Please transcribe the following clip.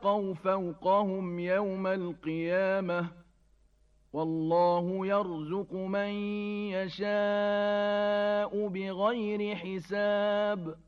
واتقوا فوقهم يوم القيامة والله يرزق من يشاء بغير حساب